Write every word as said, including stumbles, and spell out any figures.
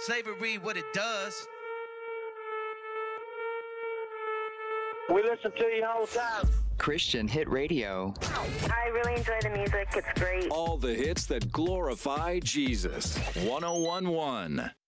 Slavery, what it does. We listen to you all the time. Christian Hit Radio. I really enjoy the music. It's great. All the hits that glorify Jesus. one oh one point one